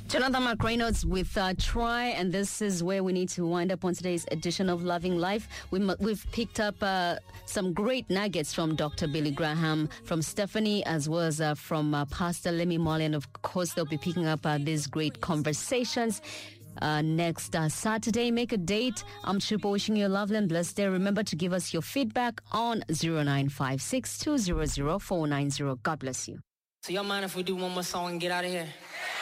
Jonathan McReynolds with Try, and this is where we need to wind up on today's edition of Loving Life. We've picked up some great nuggets from Dr. Billy Graham, from Stephanie, as well as from Pastor Lemmy Molly, and of course they'll be picking up these great conversations next Saturday. Make a date. I'm Chupo, wishing you a lovely and blessed day. Remember to give us your feedback on 0956 200 490. God bless you. So y'all mind if we do one more song and get out of here?